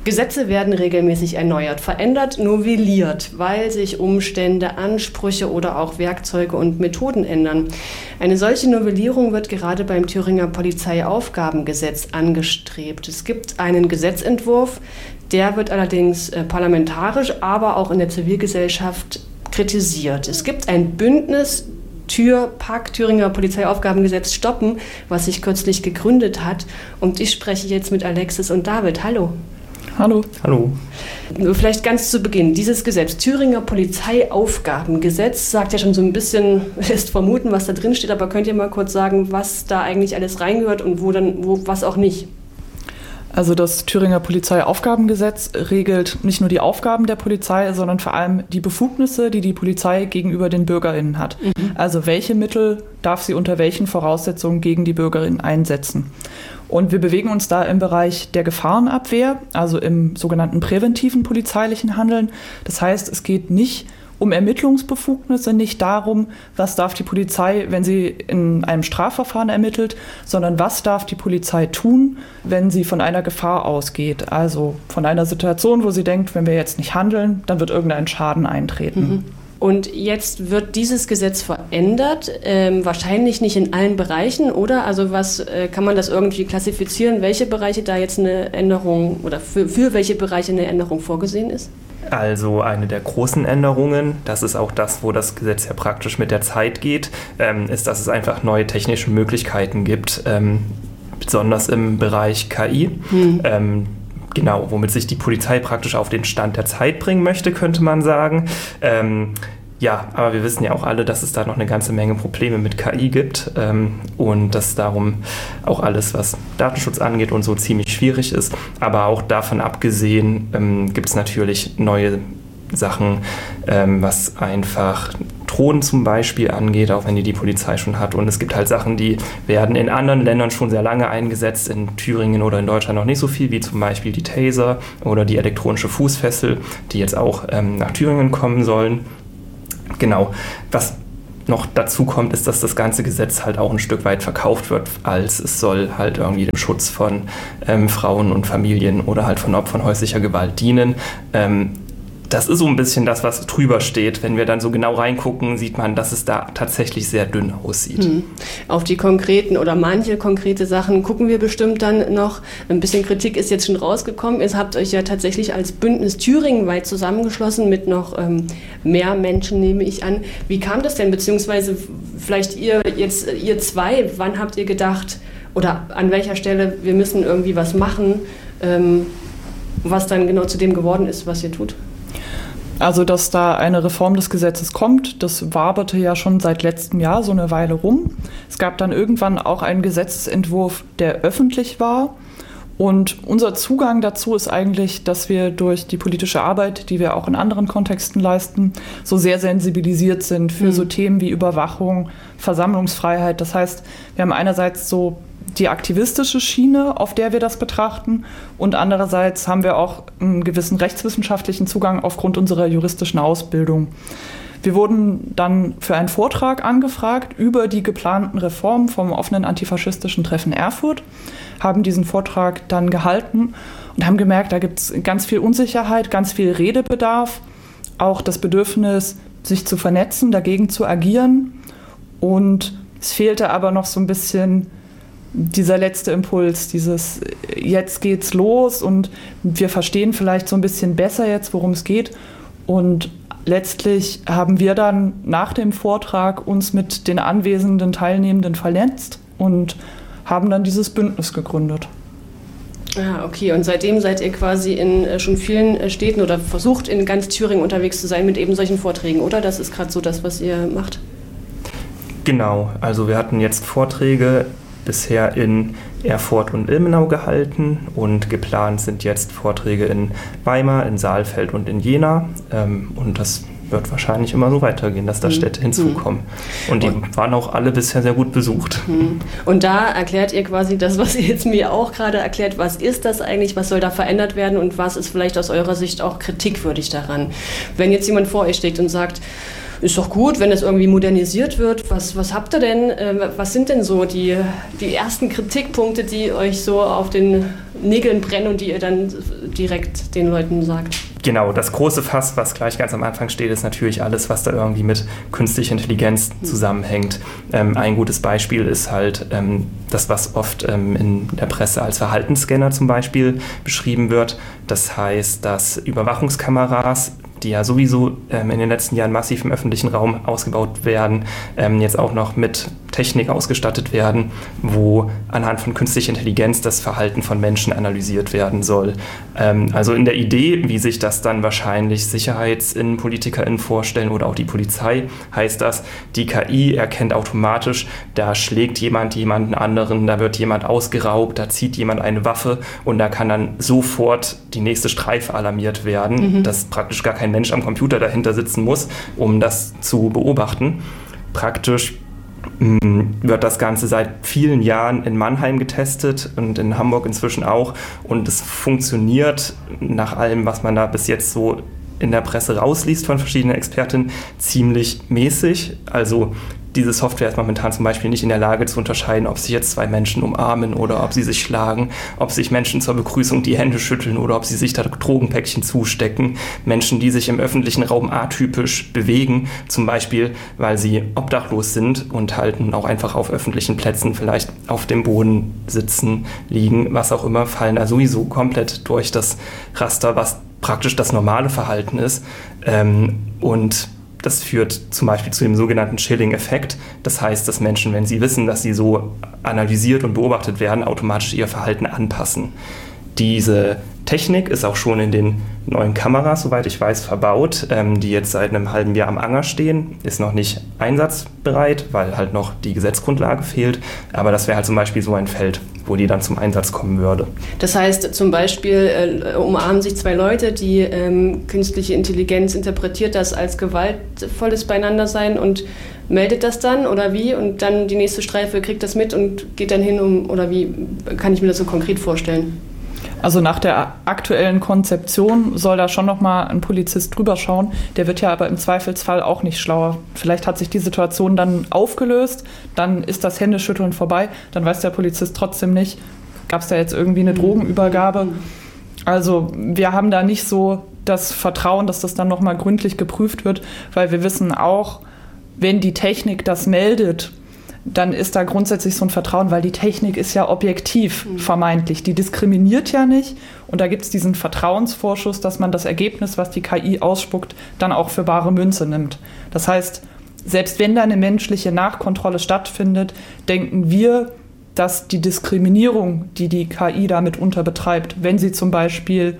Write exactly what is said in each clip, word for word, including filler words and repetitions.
Gesetze werden regelmäßig erneuert, verändert, novelliert, weil sich Umstände, Ansprüche oder auch Werkzeuge und Methoden ändern. Eine solche Novellierung wird gerade beim Thüringer Polizeiaufgabengesetz angestrebt. Es gibt einen Gesetzentwurf, der wird allerdings äh, parlamentarisch, aber auch in der Zivilgesellschaft kritisiert. Es gibt ein Bündnis Tür-Pack, Thüringer Polizeiaufgabengesetz stoppen, was sich kürzlich gegründet hat. Und ich spreche jetzt mit Alexis und David. Hallo. Hallo. Hallo. Vielleicht ganz zu Beginn. Dieses Gesetz, Thüringer Polizeiaufgabengesetz, sagt ja schon so ein bisschen, lässt vermuten, was da drin steht, aber könnt ihr mal kurz sagen, was da eigentlich alles reingehört und wo dann, wo, was auch nicht? Also das Thüringer Polizeiaufgabengesetz regelt nicht nur die Aufgaben der Polizei, sondern vor allem die Befugnisse, die die Polizei gegenüber den BürgerInnen hat. Mhm. Also welche Mittel darf sie unter welchen Voraussetzungen gegen die BürgerInnen einsetzen. Und wir bewegen uns da im Bereich der Gefahrenabwehr, also im sogenannten präventiven polizeilichen Handeln. Das heißt, es geht nicht um Ermittlungsbefugnisse, nicht darum, was darf die Polizei, wenn sie in einem Strafverfahren ermittelt, sondern was darf die Polizei tun, wenn sie von einer Gefahr ausgeht. Also von einer Situation, wo sie denkt, wenn wir jetzt nicht handeln, dann wird irgendein Schaden eintreten. Mhm. Und jetzt wird dieses Gesetz verändert, ähm, wahrscheinlich nicht in allen Bereichen, oder? Also was äh, kann man das irgendwie klassifizieren, welche Bereiche da jetzt eine Änderung oder für, für welche Bereiche eine Änderung vorgesehen ist? Also eine der großen Änderungen, das ist auch das, wo das Gesetz ja praktisch mit der Zeit geht, ähm, ist, dass es einfach neue technische Möglichkeiten gibt, ähm, besonders im Bereich K I. Hm. Ähm, Genau, womit sich die Polizei praktisch auf den Stand der Zeit bringen möchte, könnte man sagen. Ähm, ja, aber wir wissen ja auch alle, dass es da noch eine ganze Menge Probleme mit K I gibt ähm, und dass darum auch alles, was Datenschutz angeht und so, ziemlich schwierig ist. Aber auch davon abgesehen ähm, gibt es natürlich neue Sachen, ähm, was einfach Drohnen zum Beispiel angeht, auch wenn die die Polizei schon hat. Und es gibt halt Sachen, die werden in anderen Ländern schon sehr lange eingesetzt, in Thüringen oder in Deutschland noch nicht so viel, wie zum Beispiel die Taser oder die elektronische Fußfessel, die jetzt auch ähm, nach Thüringen kommen sollen. Genau, was noch dazu kommt, ist, dass das ganze Gesetz halt auch ein Stück weit verkauft wird, als es soll halt irgendwie dem Schutz von ähm, Frauen und Familien oder halt von Opfern häuslicher Gewalt dienen. Ähm, Das ist so ein bisschen das, was drüber steht. Wenn wir dann so genau reingucken, sieht man, dass es da tatsächlich sehr dünn aussieht. Hm. Auf die konkreten oder manche konkrete Sachen gucken wir bestimmt dann noch. Ein bisschen Kritik ist jetzt schon rausgekommen. Ihr habt euch ja tatsächlich als Bündnis Thüringen weit zusammengeschlossen mit noch ähm, mehr Menschen, nehme ich an. Wie kam das denn? Beziehungsweise vielleicht ihr jetzt, ihr zwei, wann habt ihr gedacht oder an welcher Stelle, wir müssen irgendwie was machen, ähm, was dann genau zu dem geworden ist, was ihr tut? Also, dass da eine Reform des Gesetzes kommt, das waberte ja schon seit letztem Jahr so eine Weile rum. Es gab dann irgendwann auch einen Gesetzesentwurf, der öffentlich war. Und unser Zugang dazu ist eigentlich, dass wir durch die politische Arbeit, die wir auch in anderen Kontexten leisten, so sehr sensibilisiert sind für mhm. so Themen wie Überwachung, Versammlungsfreiheit. Das heißt, wir haben einerseits so die aktivistische Schiene, auf der wir das betrachten, und andererseits haben wir auch einen gewissen rechtswissenschaftlichen Zugang aufgrund unserer juristischen Ausbildung. Wir wurden dann für einen Vortrag angefragt über die geplanten Reformen vom offenen antifaschistischen Treffen Erfurt, haben diesen Vortrag dann gehalten und haben gemerkt, da gibt es ganz viel Unsicherheit, ganz viel Redebedarf, auch das Bedürfnis, sich zu vernetzen, dagegen zu agieren, und es fehlte aber noch so ein bisschen dieser letzte Impuls, dieses jetzt geht's los und wir verstehen vielleicht so ein bisschen besser jetzt, worum es geht. Und letztlich haben wir dann nach dem Vortrag uns mit den anwesenden Teilnehmenden vernetzt und haben dann dieses Bündnis gegründet. Ah, okay. Und seitdem seid ihr quasi in äh, schon vielen äh, Städten oder versucht in ganz Thüringen unterwegs zu sein mit eben solchen Vorträgen, oder? Das ist gerade so das, was ihr macht? Genau. Also wir hatten jetzt Vorträge bisher in Erfurt und Ilmenau gehalten und geplant sind jetzt Vorträge in Weimar, in Saalfeld und in Jena. Ähm, und das wird wahrscheinlich immer so weitergehen, dass da Städte hinzukommen. Und die waren auch alle bisher sehr gut besucht. Und da erklärt ihr quasi das, was ihr jetzt mir auch gerade erklärt. Was ist das eigentlich? Was soll da verändert werden? Und was ist vielleicht aus eurer Sicht auch kritikwürdig daran? Wenn jetzt jemand vor euch steht und sagt, ist doch gut, wenn es irgendwie modernisiert wird. Was, was habt ihr denn, äh, was sind denn so die, die ersten Kritikpunkte, die euch so auf den Nägeln brennen und die ihr dann direkt den Leuten sagt? Genau, das große Fass, was gleich ganz am Anfang steht, ist natürlich alles, was da irgendwie mit künstlicher Intelligenz zusammenhängt. Ähm, ein gutes Beispiel ist halt ähm, das, was oft ähm, in der Presse als Verhaltensscanner zum Beispiel beschrieben wird. Das heißt, dass Überwachungskameras, die ja sowieso ähm, in den letzten Jahren massiv im öffentlichen Raum ausgebaut werden, ähm, jetzt auch noch mit Technik ausgestattet werden, wo anhand von künstlicher Intelligenz das Verhalten von Menschen analysiert werden soll. Ähm, also in der Idee, wie sich das dann wahrscheinlich SicherheitsinnenpolitikerInnen vorstellen oder auch die Polizei, heißt das, die K I erkennt automatisch, da schlägt jemand jemanden anderen, da wird jemand ausgeraubt, da zieht jemand eine Waffe und da kann dann sofort die nächste Streife alarmiert werden, mhm. dass praktisch gar kein Mensch am Computer dahinter sitzen muss, um das zu beobachten. Praktisch wird das Ganze seit vielen Jahren in Mannheim getestet und in Hamburg inzwischen auch. Und es funktioniert nach allem, was man da bis jetzt so in der Presse rausliest von verschiedenen Expertinnen, ziemlich mäßig. Also diese Software ist momentan zum Beispiel nicht in der Lage zu unterscheiden, ob sich jetzt zwei Menschen umarmen oder ob sie sich schlagen, ob sich Menschen zur Begrüßung die Hände schütteln oder ob sie sich da Drogenpäckchen zustecken. Menschen, die sich im öffentlichen Raum atypisch bewegen, zum Beispiel, weil sie obdachlos sind und halt auch einfach auf öffentlichen Plätzen vielleicht auf dem Boden sitzen, liegen, was auch immer, fallen da sowieso komplett durch das Raster, was praktisch das normale Verhalten ist. Ähm, und das führt zum Beispiel zu dem sogenannten Chilling-Effekt. Das heißt, dass Menschen, wenn sie wissen, dass sie so analysiert und beobachtet werden, automatisch ihr Verhalten anpassen. Diese Technik ist auch schon in den neuen Kameras, soweit ich weiß, verbaut, ähm, die jetzt seit einem halben Jahr am Anger stehen. Ist noch nicht einsatzbereit, weil halt noch die Gesetzesgrundlage fehlt. Aber das wäre halt zum Beispiel so ein Feld, wo die dann zum Einsatz kommen würde. Das heißt zum Beispiel, äh, umarmen sich zwei Leute, die ähm, künstliche Intelligenz interpretiert das als gewaltvolles Beieinandersein und meldet das dann oder wie? Und dann die nächste Streife kriegt das mit und geht dann hin, um, oder wie kann ich mir das so konkret vorstellen? Also nach der aktuellen Konzeption soll da schon nochmal ein Polizist drüber schauen. Der wird ja aber im Zweifelsfall auch nicht schlauer. Vielleicht hat sich die Situation dann aufgelöst, dann ist das Händeschütteln vorbei, dann weiß der Polizist trotzdem nicht, gab es da jetzt irgendwie eine Drogenübergabe. Also wir haben da nicht so das Vertrauen, dass das dann nochmal gründlich geprüft wird, weil wir wissen auch, wenn die Technik das meldet, dann ist da grundsätzlich so ein Vertrauen, weil die Technik ist ja objektiv, mhm. vermeintlich. Die diskriminiert ja nicht. Und da gibt es diesen Vertrauensvorschuss, dass man das Ergebnis, was die K I ausspuckt, dann auch für bare Münze nimmt. Das heißt, selbst wenn da eine menschliche Nachkontrolle stattfindet, denken wir, dass die Diskriminierung, die die K I damit unterbetreibt, wenn sie zum Beispiel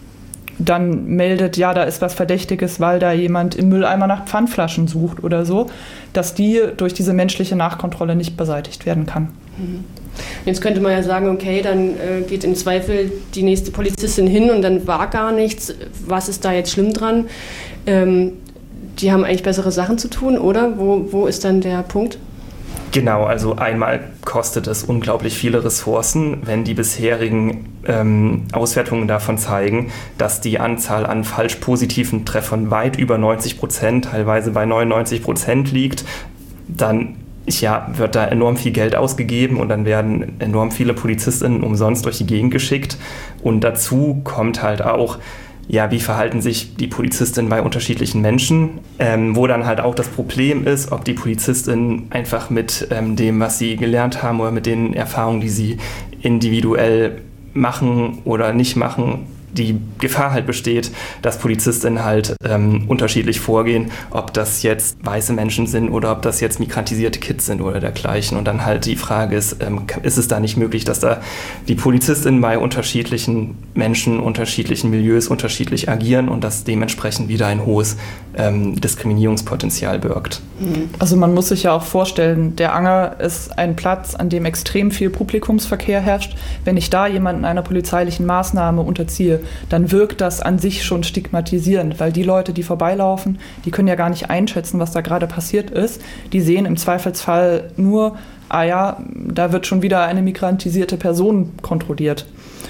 dann meldet, ja, da ist was Verdächtiges, weil da jemand im Mülleimer nach Pfandflaschen sucht oder so, dass die durch diese menschliche Nachkontrolle nicht beseitigt werden kann. Jetzt könnte man ja sagen, okay, dann äh, geht im Zweifel die nächste Polizistin hin und dann war gar nichts. Was ist da jetzt schlimm dran? Ähm, die haben eigentlich bessere Sachen zu tun, oder? Wo, wo ist dann der Punkt? Genau, also einmal kostet es unglaublich viele Ressourcen, wenn die bisherigen ähm, Auswertungen davon zeigen, dass die Anzahl an falsch positiven Treffern weit über neunzig Prozent, teilweise bei neunundneunzig Prozent liegt, dann ja, wird da enorm viel Geld ausgegeben und dann werden enorm viele PolizistInnen umsonst durch die Gegend geschickt. Und dazu kommt halt auch, ja, wie verhalten sich die PolizistInnen bei unterschiedlichen Menschen, ähm, wo dann halt auch das Problem ist, ob die PolizistInnen einfach mit ähm, dem, was sie gelernt haben oder mit den Erfahrungen, die sie individuell machen oder nicht machen, die Gefahr halt besteht, dass PolizistInnen halt ähm, unterschiedlich vorgehen, ob das jetzt weiße Menschen sind oder ob das jetzt migrantisierte Kids sind oder dergleichen. Und dann halt die Frage ist, ähm, ist es da nicht möglich, dass da die PolizistInnen bei unterschiedlichen Menschen, unterschiedlichen Milieus unterschiedlich agieren und das dementsprechend wieder ein hohes ähm, Diskriminierungspotenzial birgt. Also man muss sich ja auch vorstellen, der Anger ist ein Platz, an dem extrem viel Publikumsverkehr herrscht. Wenn ich da jemanden einer polizeilichen Maßnahme unterziehe, dann wirkt das an sich schon stigmatisierend, weil die Leute, die vorbeilaufen, die können ja gar nicht einschätzen, was da gerade passiert ist. Die sehen im Zweifelsfall nur, ah ja, da wird schon wieder eine migrantisierte Person kontrolliert.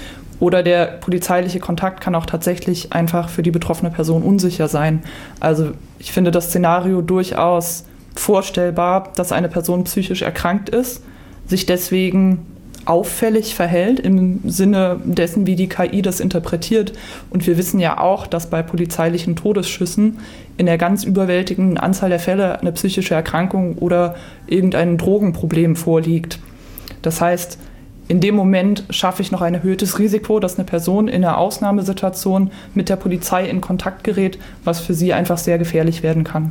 Oder der polizeiliche Kontakt kann auch tatsächlich einfach für die betroffene Person unsicher sein. Also ich finde das Szenario durchaus vorstellbar, dass eine Person psychisch erkrankt ist, sich deswegen auffällig verhält im Sinne dessen, wie die K I das interpretiert. Und wir wissen ja auch, dass bei polizeilichen Todesschüssen in der ganz überwältigenden Anzahl der Fälle eine psychische Erkrankung oder irgendein Drogenproblem vorliegt. Das heißt, in dem Moment schaffe ich noch ein erhöhtes Risiko, dass eine Person in einer Ausnahmesituation mit der Polizei in Kontakt gerät, was für sie einfach sehr gefährlich werden kann.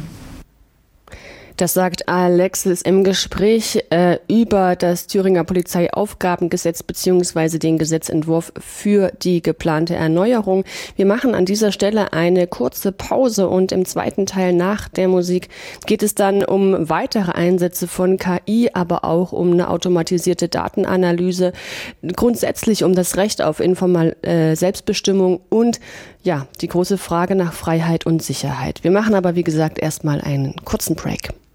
Das sagt Alexis im Gespräch äh, über das Thüringer Polizeiaufgabengesetz bzw. den Gesetzentwurf für die geplante Erneuerung. Wir machen an dieser Stelle eine kurze Pause und im zweiten Teil nach der Musik geht es dann um weitere Einsätze von K I, aber auch um eine automatisierte Datenanalyse, grundsätzlich um das Recht auf informelle äh, Selbstbestimmung und ja, die große Frage nach Freiheit und Sicherheit. Wir machen aber, wie gesagt, erstmal einen kurzen Break.